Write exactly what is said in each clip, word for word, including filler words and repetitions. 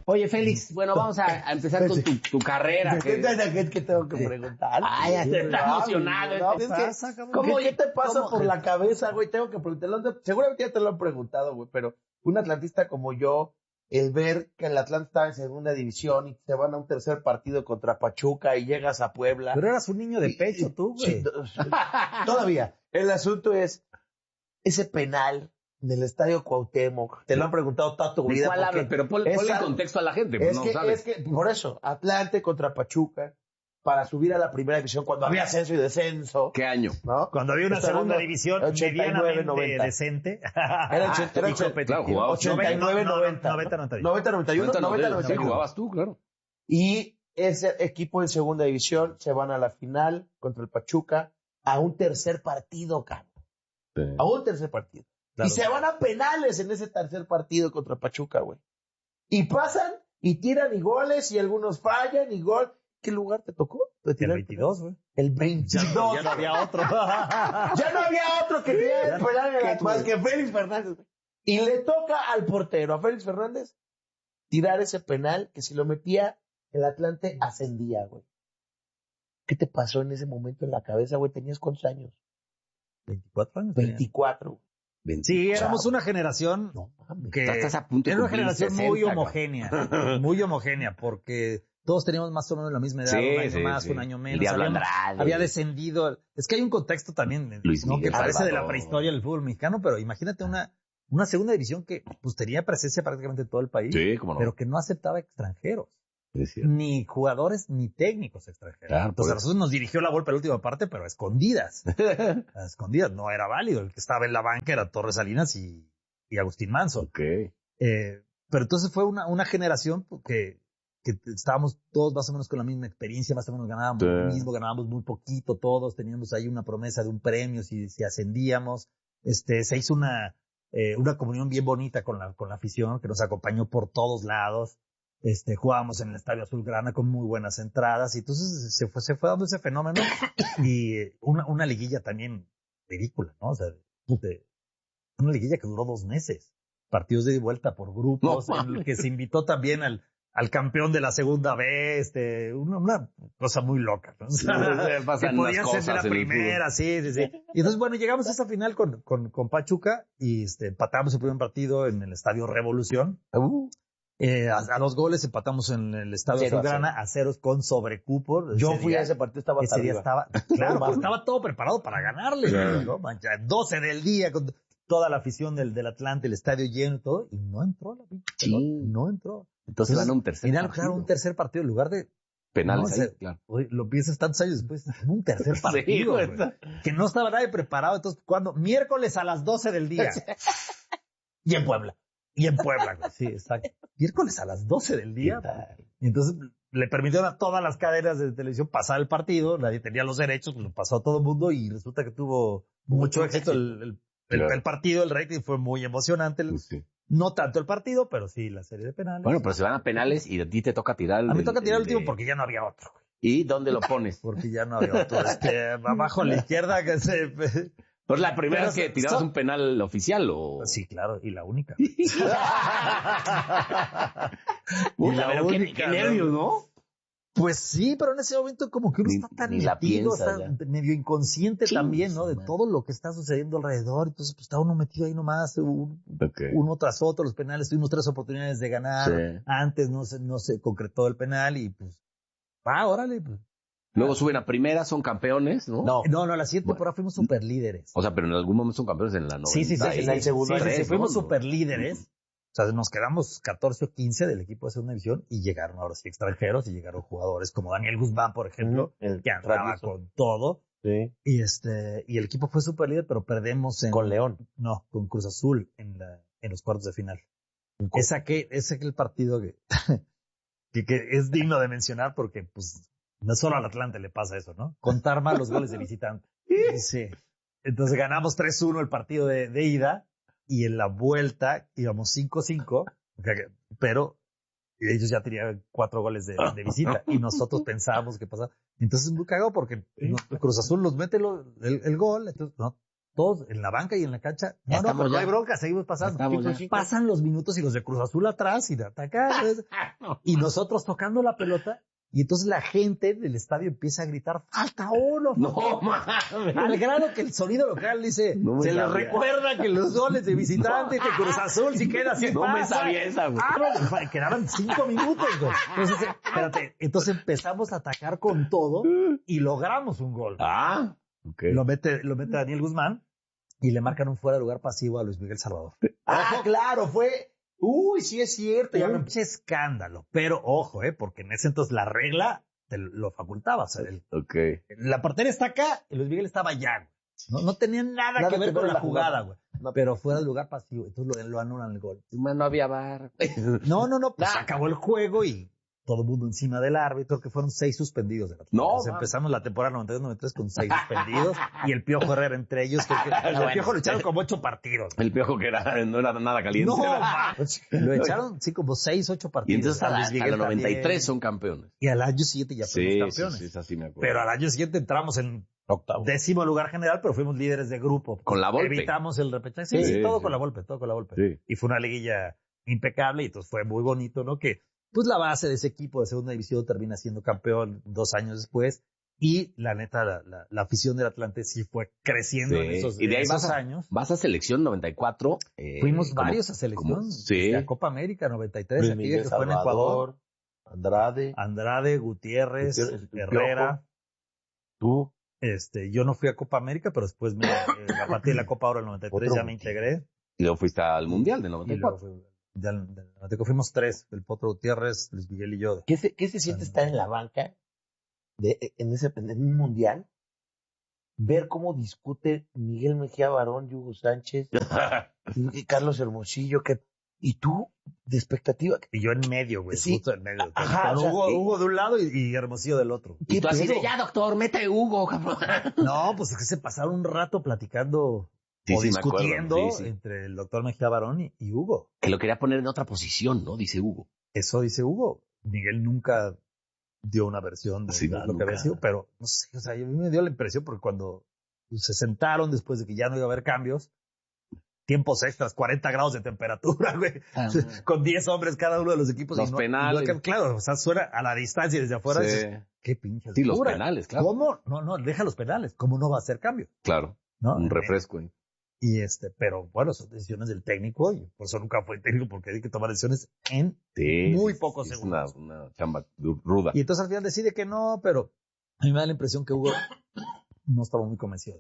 Oye, Félix, bueno, vamos a, a empezar con tu, tu carrera. ¿Qué que, que tengo que preguntar? Ay, ya está, está emocionado. No, este. es pasa, que, ¿Cómo, ¿Qué te pasa ¿cómo? por la cabeza, güey? Tengo que preguntarlo. Seguramente ya te lo han preguntado, güey, pero un atlantista como yo, el ver que el Atlanta está en segunda división y te van a un tercer partido contra Pachuca y llegas a Puebla. Pero eras un niño de pecho, tú, güey. Sí, todavía. El asunto es ese penal del Estadio Cuauhtémoc. Te lo han preguntado toda tu vida. ¿Cuál habla? Pero ponle en contexto a la gente. Pues es, no que, sabes. es que, por eso, Atlante contra Pachuca, para subir a la primera división, cuando había ascenso y descenso. ¿Qué año? ¿No? Cuando había una segunda división medianamente noventa decente. Era ochenta y nueve noventa. noventa noventa y uno. noventa noventa y uno. noventa noventa y uno. Jugabas tú, claro. Y ese equipo en segunda división se van a la final contra el Pachuca a un tercer partido, cabrón. Sí. A un tercer partido. Claro. Y se van a penales en ese tercer partido contra Pachuca, güey. Y pasan y tiran y goles y algunos fallan y gol. ¿Qué lugar te tocó? El veintidós, güey. El veintidós. Ya, ya no había otro. Ya no había otro que tirara el penal más que Félix Fernández. Y le toca al portero, a Félix Fernández, tirar ese penal que si lo metía el Atlante ascendía, güey. ¿Qué te pasó en ese momento en la cabeza, güey? ¿Tenías cuántos años? veinticuatro años. veinticuatro. Sí, éramos una generación no, que estás a punto de era una generación sesenta, muy homogénea, muy homogénea, porque todos teníamos más o menos la misma edad, sí, un año sí, más, sí. un año menos. Había, había descendido. Es que hay un contexto también, Luis ¿no? Miguel que parece Salvador. de la prehistoria del fútbol mexicano, pero imagínate una, una segunda división que pues tenía presencia prácticamente en todo el país, sí, cómo no. pero que no aceptaba extranjeros. Ni jugadores ni técnicos extranjeros. Claro, Entonces, a nosotros nos dirigió la Volpe la última parte, pero a escondidas. A escondidas, no era válido. El que estaba en la banca era Torres Salinas y, y Agustín Manso. Okay. Eh, pero entonces fue una, una generación que, que estábamos todos más o menos con la misma experiencia, más o menos ganábamos sí. lo mismo, ganábamos muy poquito todos, teníamos ahí una promesa de un premio si, si ascendíamos. Este, se hizo una, eh, una comunión bien bonita con la, con la afición que nos acompañó por todos lados. Este, jugábamos en el Estadio Azulgrana con muy buenas entradas y entonces se fue, se fue dando ese fenómeno y una, una liguilla también ridícula, ¿no? O sea, de, una liguilla que duró dos meses, partidos de vuelta por grupos, no, en el que se invitó también al, al campeón de la segunda B, este, una, una cosa muy loca, ¿no? O sea, sí, que podía ser de la primera, sí, sí, sí. Y entonces, bueno, llegamos a esa final con, con, con Pachuca y este, empatamos el primer partido en el Estadio Revolución. Uh. Eh, a, a los goles empatamos en el Estadio Azulgrana a ceros con sobrecupo. Yo fui día, a ese partido, estaba ese día estaba, claro, pues estaba todo preparado para ganarle, claro. ¿no? Mancha, doce del día con toda la afición del, del Atlante, el estadio lleno y todo, y no entró la pinche sí. no entró. Entonces, Entonces van a un tercer final, partido. Claro, un tercer partido en lugar de penales, no, o sea, ahí, claro. Hoy lo piensas tantos años después, un tercer partido, sí, güey, que no estaba nadie preparado. Entonces, cuando miércoles a las doce del día y en Puebla. Y en Puebla, güey. Sí, exacto. Miércoles a las doce del día. Y entonces le permitieron a todas las cadenas de televisión pasar el partido. Nadie tenía los derechos, pues lo pasó a todo el mundo y resulta que tuvo mucho éxito el, el, el, el partido, el rating fue muy emocionante. El, sí. No tanto el partido, pero sí la serie de penales. Bueno, pero se van a penales y a ti te toca tirar el... A mí me toca tirar el último porque ya no había otro. ¿Y dónde lo pones? Porque ya no había otro. Este, abajo a la izquierda que se... Pues la primera vez que tirabas son... un penal oficial, ¿o? Sí, claro, y la única. y la pero única, qué, qué nervios, ¿no? Pues sí, pero en ese momento como que uno ni, está tan metido, está ya. medio inconsciente sí, también, ¿no? De man. todo lo que está sucediendo alrededor. Entonces, pues está uno metido ahí nomás, un, okay. uno tras otro, los penales, tuvimos tres oportunidades de ganar. Sí. Antes no se, no se concretó el penal y pues, ah, órale, pues. Luego suben a primera, son campeones, ¿no? No, no, no la siguiente temporada bueno. fuimos super líderes. O sea, pero en algún momento son campeones en la novena. Sí, sí, sí. En el segundo. Sí, sí, sí, fuimos super líderes. Uh-huh. O sea, nos quedamos catorce o quince del equipo de segunda división y llegaron ahora sí extranjeros y llegaron jugadores como Daniel Guzmán, por ejemplo, uh-huh. que andaba con todo. Sí. Y este, y el equipo fue super líder, pero perdemos en... Con León. No, con Cruz Azul en la, en los cuartos de final. Esa que, ese que el partido que, que, que es digno de mencionar porque, pues, no solo al Atlante le pasa eso, ¿no? Contar mal los goles de visitante. Sí. Entonces ganamos tres uno el partido de, de ida y en la vuelta íbamos cinco cinco, pero ellos ya tenían cuatro goles de, de visita y nosotros pensábamos que pasaba. Entonces es muy cagado porque no, Cruz Azul nos mete lo, el, el gol, entonces no, todos en la banca y en la cancha. No, no, pero no hay bronca, seguimos pasando. Pasan los minutos y los de Cruz Azul atrás y de atacar. Y nosotros tocando la pelota. Y entonces la gente del estadio empieza a gritar, falta uno. No, mames. Al grado que el sonido local dice, no se les recuerda que los goles de visitante, no. que Cruz Azul si queda así no pasa. me sabía esa, güey. Ah, no, quedaban cinco minutos, güey. Entonces, espérate, entonces empezamos a atacar con todo y logramos un gol. Ah, ok. Lo mete, lo mete Daniel Guzmán y le marcan un fuera de lugar pasivo a Luis Miguel Salvador. Ah, ojo, claro, fue... Uy, sí es cierto. Ya un escándalo. Pero ojo, eh, porque en ese entonces la regla te lo facultaba. O sea, el, okay. La portería está acá y Luis Miguel estaba allá. No, no tenía nada, nada que ver con la, la jugada, güey. No. Pero fuera del lugar pasivo. Entonces lo, lo anulan el gol. No había bar. No, no, no. Pues nah. acabó el juego y todo el mundo encima del árbitro, que fueron seis suspendidos. De la no, Entonces, empezamos la temporada noventa y dos noventa y tres con seis suspendidos y el Piojo Herrera entre ellos. Que, que, el bueno, Piojo lo echaron como ocho partidos. El Piojo que era, no era nada caliente. No, lo echaron, sí, como seis, ocho partidos. Y entonces a, la, a la noventa y tres también. Son campeones. Y al año siguiente ya fuimos sí, campeones. Sí, sí, sí, así me acuerdo. Pero al año siguiente entramos en octavo. Décimo lugar general, pero fuimos líderes de grupo. Con la Volpe. Evitamos el repechaje. Sí, sí, sí, todo sí. con la Volpe, todo con la Volpe. Sí. Y fue una liguilla impecable y entonces fue muy bonito, ¿no? Que pues la base de ese equipo de segunda división termina siendo campeón dos años después y la neta, la, la, la afición del Atlante sí fue creciendo sí. en esos, y de ahí en esos vas a, años. Vas a selección noventa y cuatro. Eh, Fuimos como, varios a selección. Como, sí. A Copa América noventa y tres, aquí que fue en Ecuador. Andrade. Andrade, Gutiérrez, Gutiérrez Herrera. Tú. Este, yo no fui a Copa América, pero después me eh, a partir de la Copa Oro del noventa y tres ya me integré. Y luego fuiste al Mundial de noventa y cuatro. Y Del, del, del, fuimos tres, el Potro Gutiérrez, Luis Miguel y yo. ¿Qué se, qué se siente estar en la banca de, en, ese, en un mundial? Ver cómo discute Miguel Mejía Barón, Hugo Sánchez, y Carlos Hermosillo, que, y tú, de expectativa. Y yo en medio, güey, sí. justo en medio. Ajá, Con o sea, Hugo, y, Hugo de un lado y, y Hermosillo del otro. Y tú así de, ya doctor, mete Hugo, cabrón. No, pues es que se pasaron un rato platicando. Sí, o sí, discutiendo sí, sí. entre el doctor Mejía Barón y, y Hugo. Que lo quería poner en otra posición, ¿no? Dice Hugo. Eso dice Hugo. Miguel nunca dio una versión de sí, lo nunca. que había sido, pero no sé, o sea, a mí me dio la impresión porque cuando se sentaron después de que ya no iba a haber cambios, tiempos extras, cuarenta grados de temperatura, güey, ah, con diez hombres cada uno de los equipos. Los y no, penales. Y no, claro, o sea, suena a la distancia y desde afuera. Sí. Dices, qué pinche. Sí, los penales, claro. ¿Cómo? No, no, deja los penales. ¿Cómo no va a hacer cambio? Claro. ¿No? Un refresco. ¿eh? Y este, pero bueno, son decisiones del técnico y por eso nunca fue técnico porque hay que tomar decisiones en sí, muy pocos es segundos. Una, una chamba ruda. Y entonces al final decide que no, pero a mí me da la impresión que Hugo no estaba muy convencido.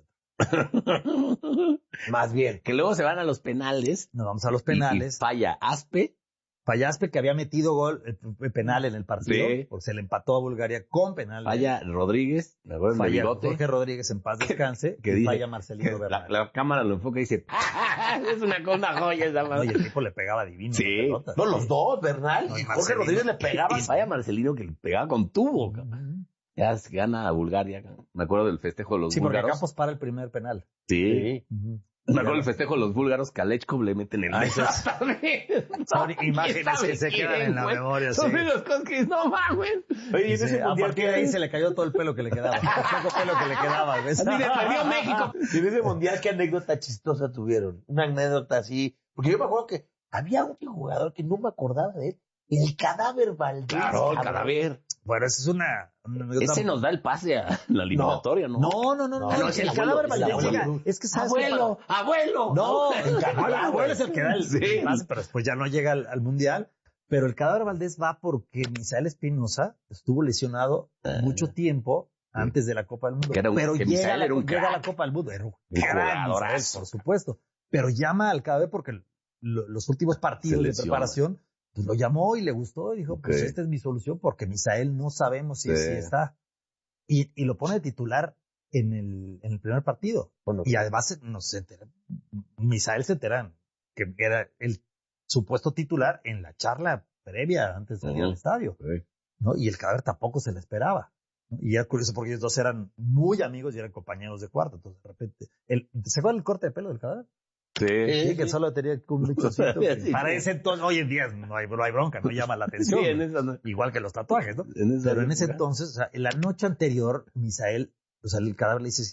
Más bien. Que luego se van a los penales. Nos vamos a los penales. Y, y falla Aspe. Falla Aspe que había metido gol eh, penal en el partido. Sí. Porque se le empató a Bulgaria con penal. Falla Rodríguez. Me acuerdo falla bigote. Jorge Rodríguez en paz descanse. Que y dice, falla Marcelino Bernal. La, la cámara lo enfoca y dice, ¡ah, es una cosa joya esa madre! No, y el tipo le pegaba divino. Sí. No, los dos, Bernal. No, y Jorge Rodríguez le pegaba. Y falla Marcelino que le pegaba con tubo. Uh-huh. Ya se gana a Bulgaria. Me acuerdo del festejo de los sí, búlgaros. Sí, porque Campos para el primer penal. Sí. sí. Uh-huh. Me acuerdo del festejo de los búlgaros que a Lechkov le meten el beso. Son imágenes que se quedan en la pues, memoria. Son sí. los cosas que no mames. Oye, y en ese mundial que ahí se le cayó todo el pelo que le quedaba. El poco pelo que le quedaba. ¿Ves? Así le perdió México. Y en ese mundial, ¿qué anécdota chistosa tuvieron? Una anécdota así. Porque yo me acuerdo que había un jugador que no me acordaba de él. El Cadáver Valdés. Claro, el Cadáver. Bueno, esa es una, una... Ese nos da el pase a la eliminatoria, ¿no? No, no, no, no. no, no es el, el Cadáver Valdés llega. Es que sabes abuelo, que para... abuelo. No, el Cadáver abuelo es el que da el sí. pase, pero después ya no llega al, al Mundial. Pero el Cadáver Valdés va porque Misael Espinosa estuvo lesionado uh, mucho tiempo sí. antes de la Copa del Mundo. Que era un, pero que llega, la, era un llega a la Copa del Mundo. Era un, un jugador, por supuesto. Pero llama al Cadáver porque lo, los últimos partidos de preparación pues lo llamó y le gustó y dijo, okay. pues esta es mi solución porque Misael no sabemos si, sí. si está. Y, y lo pone de titular en el, en el primer partido. Bueno, y además nos entera, Misael se entera que era el supuesto titular en la charla previa antes de ir uh-huh. al estadio. Okay. ¿No? Y el Cadáver tampoco se le esperaba. ¿no? Y era curioso porque ellos dos eran muy amigos y eran compañeros de cuarto. Entonces de repente, el, ¿se acuerdan el corte de pelo del Cadáver? Sí, sí, sí, que solo tenía un bichocito. Sí, para sí. ese entonces, hoy en día no hay, no hay bronca, no llama la atención. Sí, en esa no. Igual que los tatuajes, ¿no? En esa Pero en época. ese entonces, o sea, en la noche anterior, Misael, o sea, el Cadáver le dice, si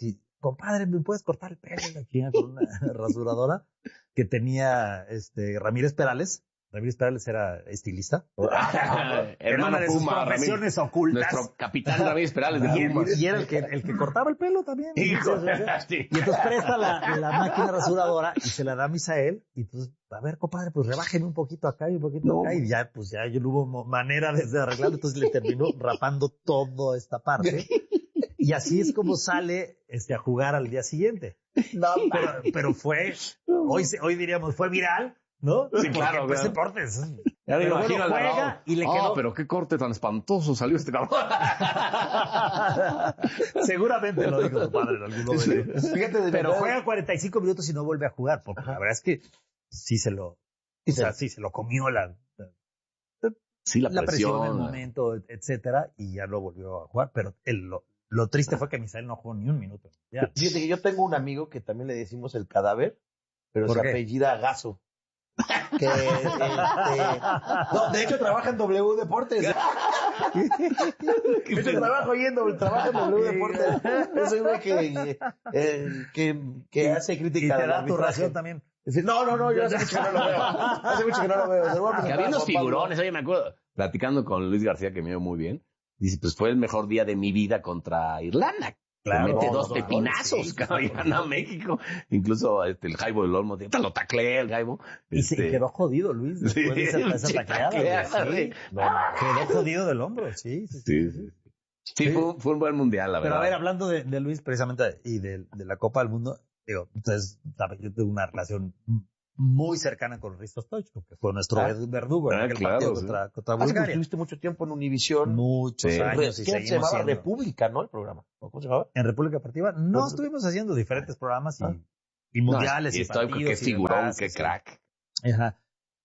compadre, ¿me puedes cortar el pelo? La china con una rasuradora que tenía este Ramírez Perales. Ramírez Perales era estilista. Era una de sus profesiones ocultas. Nuestro capitán Ramírez Perales de Y, Pumas. y era el que, el que cortaba el pelo también. Hijo, Sí. Y entonces presta la, la máquina rasuradora y se la da a Misael. Y entonces, a ver, compadre, pues rebájeme un poquito acá y un poquito No. acá. Y ya, pues ya no hubo manera de arreglarlo. Entonces le terminó rapando toda esta parte. Y así es como sale este, a jugar al día siguiente. No, Pero, pero fue, hoy, se- hoy diríamos, fue viral, ¿no? Sí, claro, Pues claro. deportes. Ya me Pero imagino bueno, al juega narrador. y le Oh, quedó. pero qué corte tan espantoso salió este cabrón. Seguramente lo dijo tu padre en algún momento. Fíjate, de Pero verdad, juega cuarenta y cinco minutos y no vuelve a jugar, porque la verdad es que sí se lo, o sea, sí se lo comió la, Sí, la, la presión, presión. el momento, etcétera, y ya lo volvió a jugar. Pero el, lo, lo triste fue que Misael no jugó ni un minuto. Ya. Fíjate que yo tengo un amigo que también le decimos el cadáver, pero ¿Por se qué? apellida Gaso. Que, este, no, de hecho trabaja en W Deportes. De hecho trabajo ahí en W, trabaja en W Deportes. Es un güey que, eh, que, que hace Y crítica te del da tu arbitraje. ración también. Es decir, no, no, no, yo hace mucho que no lo veo. Hace mucho que no lo veo. Se lo voy a Que presentar había a unos Juan Pablo. figurones, oye, me acuerdo, platicando con Luis García, que me vio muy bien. Dice, pues fue el mejor día de mi vida contra Irlanda. Claro, Que mete no, dos no, pepinazos, sí, cabrón, y gana a México. Incluso este, el Jaibo del Olmo, te lo tacleé el Jaibo. Y se Este, quedó jodido, Luis, después de esa, esa sí, tacleada. tacleada, güey, sí. sí. No, no, quedó jodido del hombro, sí. Sí, Sí, sí. Sí, fue, un- fue un buen mundial, la Pero verdad. a ver, hablando de, de Luis precisamente y de, de la Copa del Mundo, digo, entonces, ¿sabes? Yo tengo una relación muy cercana con Risto Stoichkov, que fue nuestro Ah. verdugo en Ah, aquel claro, partido sí. contra, contra Ah, sí, pues, Bulgaria. estuviste mucho tiempo en Univisión. Muchos Sí. años y ¿Qué se seguimos llamaba? siendo. República, ¿no? El programa. ¿Cómo se llamaba? En República Deportiva no Pues- estuvimos haciendo diferentes programas y, Ah. y mundiales No, y, y Stoichkov, partidos qué y figurón, demás, qué sí. crack. Ajá.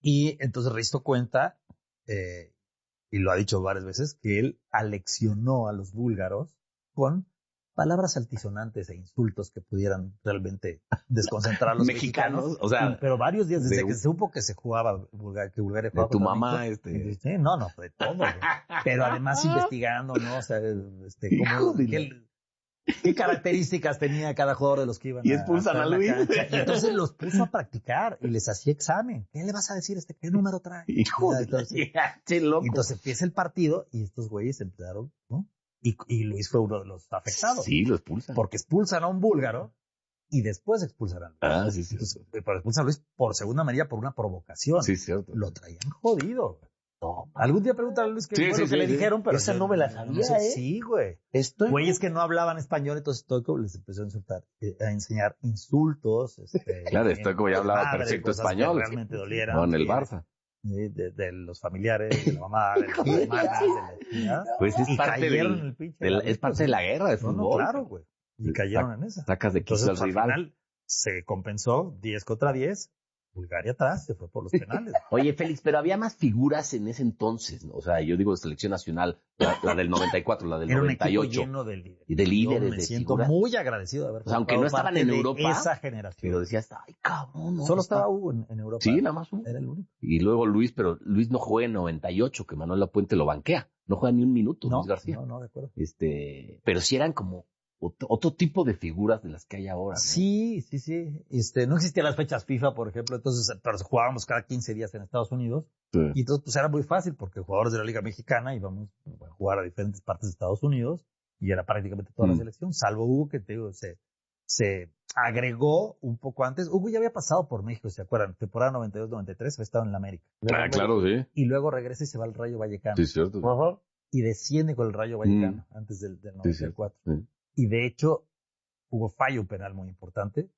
Y entonces Risto cuenta, eh, y lo ha dicho varias veces, que él aleccionó a los búlgaros con palabras altisonantes e insultos que pudieran realmente desconcentrar a los mexicanos. Mexicanos, o sea, Y- pero varios días desde de- que se supo que se jugaba Bulgaria, que Bulgaria De jugaba tu contra mamá, México, este. sí, no, no, de todo. güey. Pero además investigando, ¿no? O sea, este, Hijo cómo, de qué, qué características tenía cada jugador de los que iban Y a expulsan estar a en la Luis. cancha. Y entonces los puso a practicar y les hacía examen. ¿Qué le vas a decir a este? ¿Qué número trae? Hijo de la Entonces, che, loco. y entonces empieza el partido y estos güeyes empezaron, ¿no? Y, y Luis fue uno de los afectados. Sí, lo expulsan. Porque expulsan a un búlgaro y después expulsan a Luis. Ah, sí, sí. Entonces, pero expulsan a Luis por segunda medida por una provocación. Sí, cierto. Lo traían jodido. No, alún día pregúntale a Luis qué Sí, fue sí, lo que sí, le sí. dijeron, pero Esa yo no me la sabía, ¿eh? Sí, güey. Estoy... Güeyes que no hablaban español, entonces Stoichkov les empezó a insultar, eh, a enseñar insultos. Este, Claro, eh, Stoichkov ya hablaba madre, perfecto cosas que español. realmente dolieran. No, en el Sí, Barça. De, de, de los familiares, de la mamá, de las hermanas, de la chingada. Pues es Y parte, cayeron del- en el pinche de la, abismo, es parte de sí. la guerra de No, fútbol. no, claro, güey. Y cayeron en esa. Sacas de quicio Entonces, al pues, al rival. final se compensó diez contra diez. Bulgaria atrás, se fue por los penales. Oye, Félix, pero había más figuras en ese entonces, ¿no? O sea, yo digo de selección nacional, la, la del noventa y cuatro, la del Era un noventa y equipo ocho. lleno de líderes. Y de líderes, Yo me de siento figuras. muy agradecido de haber O sea, aunque no formado estaban parte en de Europa, esa generación. Pero decías, ay, cabrón, no. Solo está- estaba Hugo en, en Europa. Sí, nada más uno. Era el único. Y luego Luis, pero Luis no juega en noventa y ocho, que Manuel Lapuente lo banquea. No juega ni un minuto, No, Luis García. no, no, de acuerdo. Este, pero sí eran como otro, otro tipo de figuras de las que hay ahora, ¿no? Sí, sí, sí. Este, no existían las fechas FIFA, por ejemplo, entonces, pero jugábamos cada quince días en Estados Unidos. Sí. Y entonces, pues era muy fácil porque jugadores de la Liga Mexicana íbamos a jugar a diferentes partes de Estados Unidos y era prácticamente toda Mm. la selección, salvo Hugo, que te digo, se, se agregó un poco antes. Hugo ya había pasado por México, ¿se acuerdan? Temporada noventa y dos noventa y tres, había estado en la América. Ah, claro, sí. Y luego regresa y se va al Rayo Vallecano. Sí, cierto. Ajá. Y desciende con el Rayo Vallecano antes del, del Sí, sí. noventa y cuatro. Sí. Y de hecho, hubo fallo penal muy importante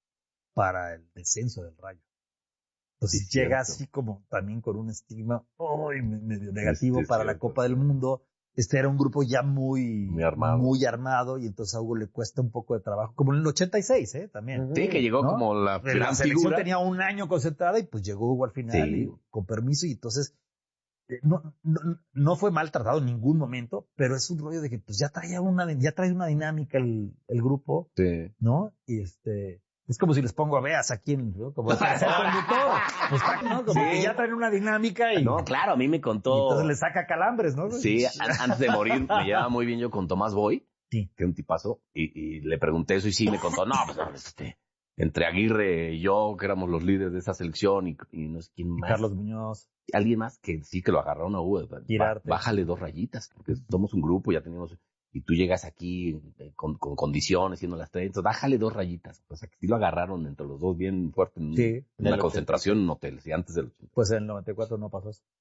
para el descenso del Rayo. Entonces Sí, llega cierto. así como también con un estigma ay, me- medio negativo sí, para la cierto, Copa del sí. Mundo. Este era un grupo ya muy, Muy armado. muy armado y entonces a Hugo le cuesta un poco de trabajo, como en el ochenta y seis, ¿eh? También. Ujú. Sí, que llegó ¿No? como la, La gran selección figura. tenía un año concentrada y pues llegó Hugo al final Sí. y con permiso y entonces eh, no, no, no fue maltratado en ningún momento, pero es un rollo de que pues ya traía una, ya trae una dinámica el, el grupo, Sí. ¿no? Y este, es como si les pongo a Beas aquí en, ¿no? Como para ser conductor, pues está, ¿no? Como Sí. que ya traen una dinámica y, No, claro, a mí me y contó. entonces le saca calambres, ¿no? Sí, an- antes de morir me llevaba muy bien yo con Tomás Boy. sí. que es un tipazo, y, y le pregunté eso y sí me contó, no, pues, este, entre Aguirre y yo, que éramos los líderes de esa selección, y, y no sé quién más. Carlos Muñoz. Alguien más que sí que lo agarraron a Hugo. Bájale dos rayitas, porque somos un grupo, ya tenemos, y tú llegas aquí con, con condiciones, siendo las tres, entonces bájale dos rayitas. O sea, que sí lo agarraron entre los dos bien fuerte en, sí, en una concentración en hoteles, y antes del ochenta. Pues en el noventa y cuatro no pasó eso.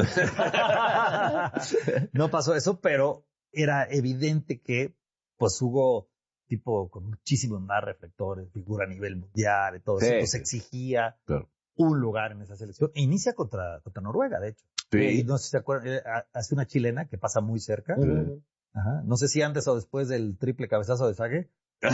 No pasó eso, pero era evidente que, pues, Hugo, tipo, con muchísimos más reflectores, figura a nivel mundial y todo sí, eso, pues sí. exigía claro. un lugar en esa selección. E inicia contra, contra Noruega, de hecho. Sí. Y no sé si se acuerdan, hace una chilena que pasa muy cerca. Sí. Ajá. No sé si antes o después del triple cabezazo de Sague.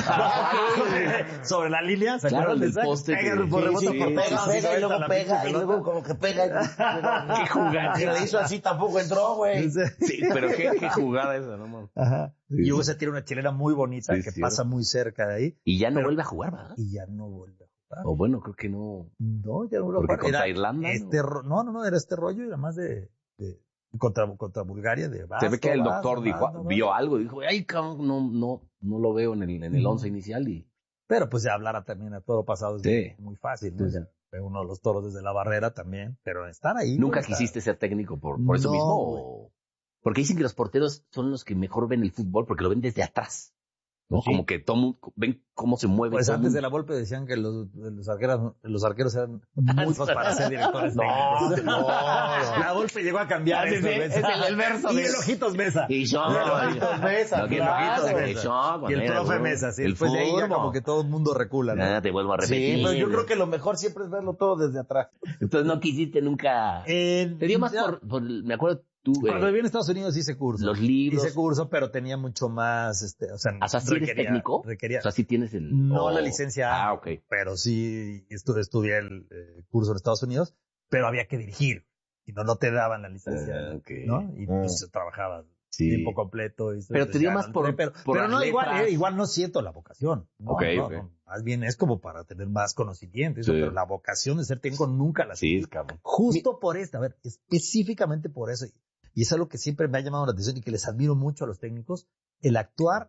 Sobre la línea, ¿se claro, acuerdan del de poste? Pega, Sí, por sí, rebote, sí, por sí, pega, sí, pega, sí, y luego la pega, pinche y luego como que pega. Qué jugada. Que le hizo así tampoco entró, güey. Sí, pero qué, qué jugada esa, no mames. Ajá. Sí, Y Hugo sí. se tira una chilena muy bonita Sí, que sí, pasa muy cerca de ahí. Y ya no Pero- vuelve a jugar, ¿verdad? Y ya no vuelve a jugar. O bueno, creo que no. No, ya no vuelve a Porque jugar. contra Era Irlanda, Este ¿no? ro- no, no, no, era este rollo, era más de, de contra, contra Bulgaria, de Se ve que el vas, doctor vas, dijo, vas, no vas. vio algo, dijo, ay, cabrón, no, no, no lo veo en el, en el Ujú. once inicial y. Pero pues ya hablar a también a todo pasado es Sí. muy, muy fácil, ¿no? Sí, sí. O sea, ve uno de los toros desde la barrera también, pero estar ahí. ¿Nunca pues, quisiste ser técnico por, por eso No, mismo? güey. O... Porque dicen que los porteros son los que mejor ven el fútbol porque lo ven desde atrás. ¿No? Sí. Como que todo mundo, ven cómo se mueve. Pues todo antes mundo. de la Volpe decían que los, los arqueros, los arqueros eran muy pocos para ser directores No, técnicos. no, no. La Volpe llegó a cambiar Ah, sí, eso, sí, ¿ves? es el- el verso Y de- el Ojitos Mesa. Y yo, Y el Ojitos Mesa, Lo que claro. Ojitos Mesa, yo, cuando Y el era profe burro, Mesa, sí. el Después de ahí ya furbo. como que todo el mundo recula, ¿no? Ah, te vuelvo a Sí, repetir. pero yo creo que lo mejor siempre es verlo todo desde atrás. Entonces no quisiste nunca. Eh, Te dio más ya, por, por, me acuerdo tú, Cuando eh, viví en Estados Unidos hice curso. los libros. Hice curso, pero tenía mucho más, este, o sea, O sea, ¿sí eres requería- técnico? requería- O sea, sí tienes el. No o- la licencia A, Ah, ok. pero sí estu- estudié el eh, curso en Estados Unidos, pero había que dirigir. Y no, no te daban la licencia, Ah, ok. ¿no? Y Ah. pues trabajaba Sí. tiempo completo. Y Pero te dio ya más no por- entré, pero, por pero las no, igual, letras. eh, igual no siento la vocación. No, Ok, no, ok. no, más bien es como para tener más conocimiento, eso, Sí. pero la vocación de ser técnico nunca la Sí, sentí. es cabrón. Justo por esta, a ver, específicamente por eso. Y es algo que siempre me ha llamado la atención y que les admiro mucho a los técnicos, el actuar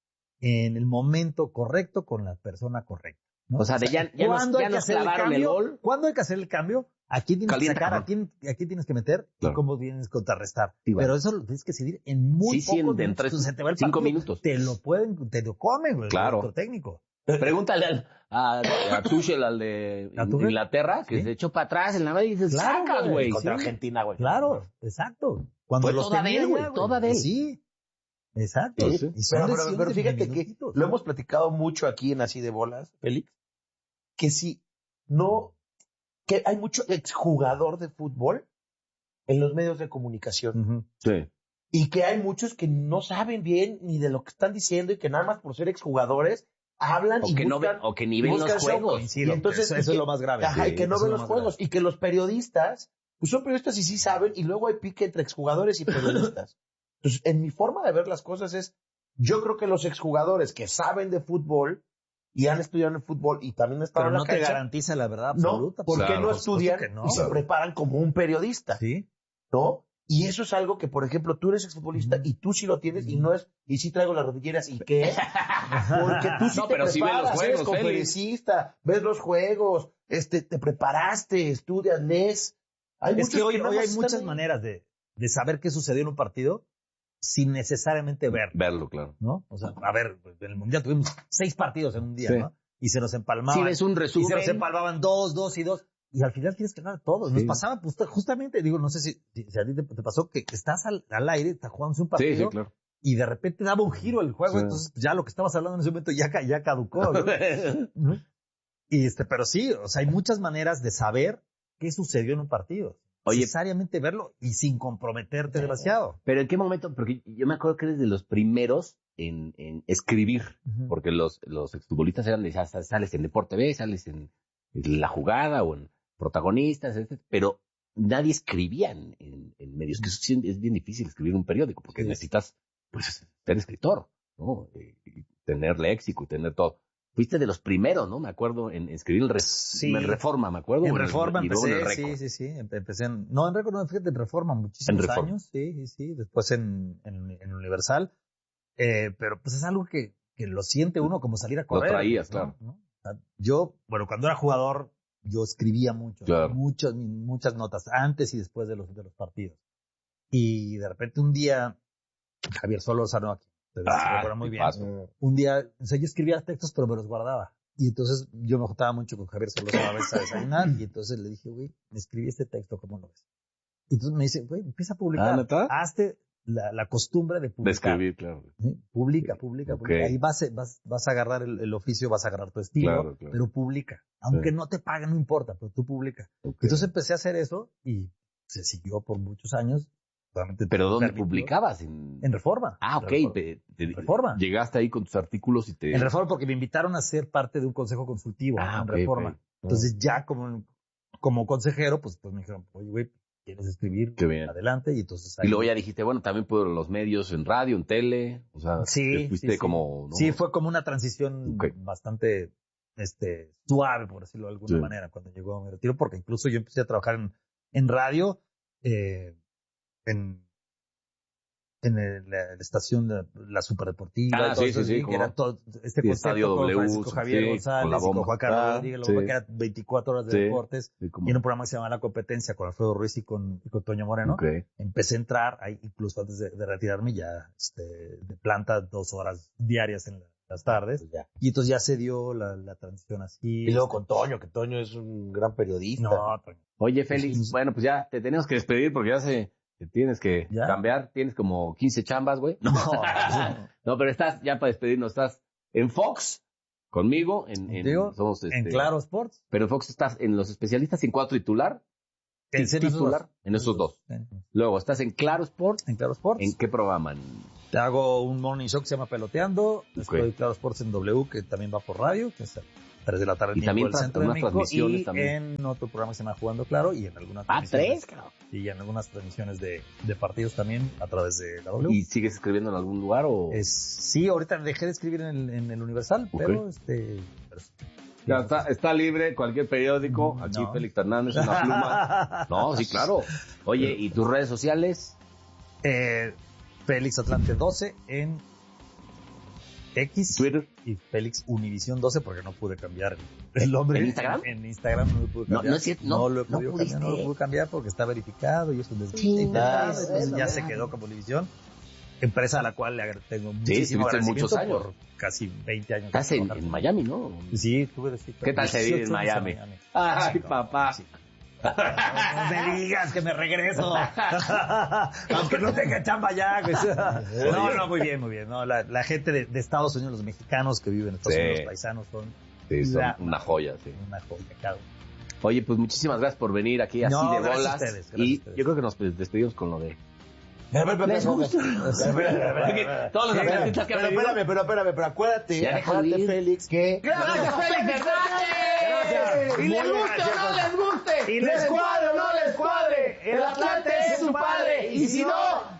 en el momento correcto con la persona correcta, ¿no? O sea, de ya- ya nos- ¿cuándo ya hay que nos hacer el clavaron el cambio? gol. ¿Cuándo hay que hacer el cambio? ¿A quién tienes Calienta, que sacar? ¿A cabrón. quién, ¿A quién tienes que meter? Claro. ¿Y cómo tienes que contrarrestar? Sí, vale. Pero eso lo tienes que decidir en muy Sí, sí, en- pocos en minutos. tres, Entonces, se te va el cinco partido, minutos. Te lo pueden, te lo comen, güey, Claro. el director técnico. Pregúntale al, a, a Tuchel, al de ¿A Tuchel? Inglaterra, que Sí. se echó para atrás en la media y dices, Claro, sacas, güey. güey. Contra Sí. Argentina, güey. Claro, exacto. Cuando Fue los toda de tenía él, güey, ya, toda de él. Sí, exacto. Sí, sí. Y son Pero, pero, lesiones pero de fíjate que minutitos. lo hemos platicado mucho aquí en Así de Bolas, Félix, que si no, que hay mucho exjugador de fútbol en los medios de comunicación Ujú. Sí. y que hay muchos que no saben bien ni de lo que están diciendo y que nada más por ser exjugadores hablan O y que, no buscan, ven, o que ni y ven los buscan show. juegos. Coincido, Y entonces- eso, y eso que- es lo más grave. Ajá, Sí, y que no eso ven es lo los más juegos y que los periodistas pues son periodistas y sí saben y luego hay pique entre exjugadores y periodistas. Entonces, en mi forma de ver las cosas es, yo creo que los exjugadores que saben de fútbol y han estudiado en fútbol y también están Pero en la no te cancha, garantiza la verdad no, absoluta. ¿por qué Claro, no por supuesto estudian que no. y se Claro. preparan como un periodista? Sí. ¿No? Y eso es algo que, por ejemplo, tú eres exfutbolista Ujú. y tú sí lo tienes y no es, y sí traigo las rodilleras y qué, porque tú sí No, te pero sí ves los preparas, eres juegos, Félix. conferencista, ves los juegos, este, te preparaste, estudias, lees. Hay Es que muchos hoy, nada hoy más hay están muchas ahí. maneras de, de saber qué sucedió en un partido sin necesariamente verlo, Verlo, claro. ¿no? O sea, a ver, en el Mundial tuvimos seis partidos en un día, Sí. ¿no? Y se nos empalmaban. Si ves un y se resumen. nos empalmaban dos, dos y dos. Y al final tienes que ganar todos. Nos Sí. pasaba, pues, justamente, digo, no sé si, si si a ti te, te pasó que, que estás al, al aire, estás jugando un Sí, partido sí, claro. y de repente daba un giro el juego, Sí. entonces pues, ya lo que estabas hablando en ese momento ya, ca- ya caducó, ¿no? ¿No? Y este, pero sí, o sea, hay muchas maneras de saber qué sucedió en un partido. Oye. Necesariamente verlo y sin comprometerte demasiado. Pero ¿en qué momento? Porque yo me acuerdo que eres de los primeros en, en escribir, Ujú. porque los, los exfutbolistas eran de, ya sales en Deporte B, sales en, en La Jugada o en Protagonistas, etcétera, pero nadie escribía en, en, en medios, que eso sí es bien difícil escribir un periódico, porque Sí. necesitas, pues, ser escritor, ¿no? Y, y tener léxico y tener todo. Fuiste de los primeros, ¿no? Me acuerdo en, en escribir el Re- Sí. en Reforma, me acuerdo. En o el- Reforma y luego en el empecé, Récord. sí, sí, sí. Empe- Empecé en, no, en Récord, no, fíjate, en Reforma muchísimos En Reforma. años, sí, sí, sí. Después en, en, en Universal. Eh, pero pues es algo que, que lo siente uno como salir a correr. Lo traías, ¿no? claro. ¿no? O sea, yo, bueno, cuando era jugador, yo escribía mucho, claro. muchas, muchas notas antes y después de los, de los partidos. Y de repente un día, Javier Solórzano aquí, te ah, recuerdo muy bien. Paso. Un día, o sea, yo escribía textos, pero me los guardaba. Y entonces yo me juntaba mucho con Javier Solórzano a veces a desayunar. Y entonces le dije, güey, me escribí este texto, ¿cómo lo ves? Y entonces me dice, güey, empieza a publicar. ¿Ah, neta? Hazte la, la costumbre de publicar. De escribir, claro. ¿Sí? Publica, publica, okay. publica. Ahí vas, vas, vas a agarrar el, el oficio, vas a agarrar tu estilo, claro, claro. pero publica. Aunque sí. no te paguen, no importa, pero tú publica. Okay. Entonces empecé a hacer eso y se siguió por muchos años. ¿Pero dónde publicabas? En... en Reforma. Ah, ok. Reforma. Te, te, Reforma. Llegaste ahí con tus artículos y te... En Reforma porque me invitaron a ser parte de un consejo consultivo ah, en okay, Reforma. Okay. Entonces ya como, como consejero, pues, pues me dijeron, oye, güey, ¿quieres escribir? Qué bien. Adelante. Y entonces ahí... Y luego ya dijiste, bueno, también puedo los medios en radio, en tele. O sea, sí, fuiste sí, como... ¿no? Sí, fue como una transición okay. bastante este, suave, por decirlo de alguna sí. manera, cuando llegó a mi retiro, porque incluso yo empecé a trabajar en, en radio, eh, en... en el, la, la estación de la superdeportiva ah, y todo sí, eso, sí, sí, que era todo este sí, concepto con Francisco Javier sí, González con, y con Juan Carlos ah, Rodríguez, sí. que era veinticuatro horas de sí, deportes, sí, y en un programa que se llamaba La Competencia con Alfredo Ruiz y con, y con Toño Moreno. Okay. Empecé a entrar, ahí incluso antes de, de retirarme, ya este, de planta dos horas diarias en la, las tardes, pues ya. Y entonces ya se dio la, la transición así. Y luego con Toño, que Toño es un gran periodista. No, Toño. Oye, Félix, sí, bueno, pues ya te tenemos que despedir porque ya se... Te tienes que ¿Ya? cambiar, tienes como quince chambas, güey. No, no, pero estás, ya para despedirnos, estás en Fox, conmigo, en, en, Digo, somos, este, en Claro Sports. Pero en Fox estás en los especialistas en cuatro titular. En titular, esos en esos dos. Sí. Luego, estás en Claro Sports. En Claro Sports. ¿En qué programa? Te hago un morning show que se llama Peloteando. Okay. Estoy en Claro Sports en W, que también va por radio, que es tres de la tarde. Y también el centro de México, transmisiones y también. en otro programa que se llama Jugando Claro y en algunas ah, tres, claro. Y en algunas transmisiones de, de partidos también a través de la W. ¿Y sigues escribiendo en algún lugar o? Es, sí, ahorita dejé de escribir en el, en el Universal, okay. pero este... Pero, ya está, está libre cualquier periódico. Aquí no. Félix Fernández, una pluma. No, sí, claro. Oye, ¿y tus redes sociales? Eh, Félix Atlante doce en X, Twitter y Félix Univisión doce porque no pude cambiar el nombre. ¿En Instagram? En, en Instagram no lo pude cambiar. No, no es cierto, no, no lo he no podido cambiar, no lo pude cambiar porque está verificado y es un desintentado. Sí, entonces ya se quedó como Univisión, empresa a la cual le tengo muchísimo sí, muchos años. por casi veinte años. Estás en, en Miami, ¿no? Sí, tuve de cita. ¿Qué tal se vive en Miami? en Miami? Ay, sí, papá. Sí. No me digas que me regreso. Aunque no tenga chamba ya. No, no, muy bien, muy bien. No, la, la gente de, de Estados Unidos, los mexicanos que viven en Estados sí. Unidos, los paisanos, son, sí, son la, una joya. Sí. Una joya, claro. Oye, pues muchísimas gracias por venir aquí así no, de gracias bolas. A ustedes, gracias y a ustedes. Yo creo que nos despedimos con lo de... ¿Les gusta? Todos los artistas que han Pero espérame, pero espérame, pero acuérdate, acuérdate, Félix, que... ¡Gracias, Félix! ¡Gracias! Y les guste o no les guste, y les cuadre o no les cuadre, el Atlante es su padre, y si no...